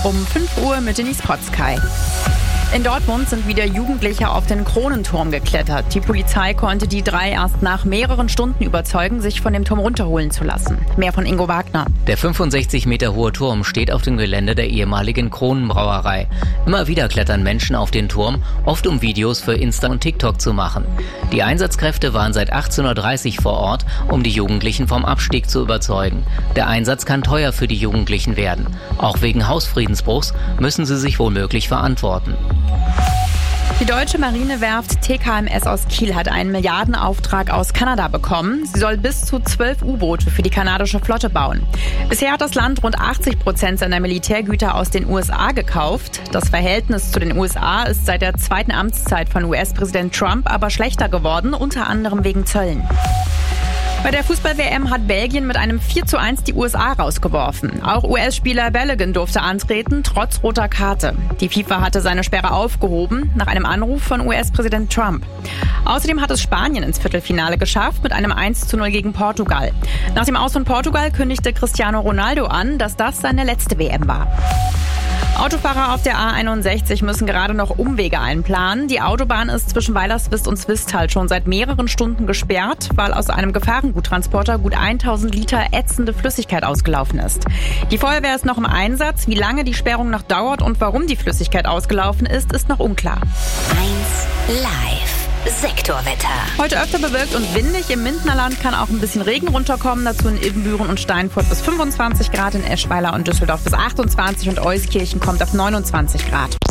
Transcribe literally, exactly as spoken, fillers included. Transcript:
um fünf Uhr mit Denise Potzkei. In Dortmund sind wieder Jugendliche auf den Kronenturm geklettert. Die Polizei konnte die drei erst nach mehreren Stunden überzeugen, sich von dem Turm runterholen zu lassen. Mehr von Ingo Wagner. Der fünfundsechzig Meter hohe Turm steht auf dem Gelände der ehemaligen Kronenbrauerei. Immer wieder klettern Menschen auf den Turm, oft um Videos für Insta und TikTok zu machen. Die Einsatzkräfte waren seit achtzehn Uhr dreißig vor Ort, um die Jugendlichen vom Abstieg zu überzeugen. Der Einsatz kann teuer für die Jugendlichen werden. Auch wegen Hausfriedensbruchs müssen sie sich womöglich verantworten. Die deutsche Marinewerft T K M S aus Kiel hat einen Milliardenauftrag aus Kanada bekommen. Sie soll bis zu zwölf U-Boote für die kanadische Flotte bauen. Bisher hat das Land rund achtzig Prozent seiner Militärgüter aus den U S A gekauft. Das Verhältnis zu den U S A ist seit der zweiten Amtszeit von U S-Präsident Trump aber schlechter geworden, unter anderem wegen Zöllen. Bei der Fußball-W M hat Belgien mit einem vier zu eins die U S A rausgeworfen. Auch U S-Spieler Balogun durfte antreten, trotz roter Karte. Die FIFA hatte seine Sperre aufgehoben, nach einem Anruf von U S-Präsident Trump. Außerdem hat es Spanien ins Viertelfinale geschafft, mit einem eins zu null gegen Portugal. Nach dem Aus von Portugal kündigte Cristiano Ronaldo an, dass das seine letzte W M war. Autofahrer auf der A einundsechzig müssen gerade noch Umwege einplanen. Die Autobahn ist zwischen Weilerswist und Swisttal schon seit mehreren Stunden gesperrt, weil aus einem Gefahrenguttransporter gut tausend Liter ätzende Flüssigkeit ausgelaufen ist. Die Feuerwehr ist noch im Einsatz. Wie lange die Sperrung noch dauert und warum die Flüssigkeit ausgelaufen ist, ist noch unklar. eins Live. Sektorwetter. Heute öfter bewölkt und windig. Im Mintnerland kann auch ein bisschen Regen runterkommen. Dazu in Ibbenbüren und Steinfurt bis fünfundzwanzig Grad, in Eschweiler und Düsseldorf bis achtundzwanzig und Euskirchen kommt auf neunundzwanzig Grad.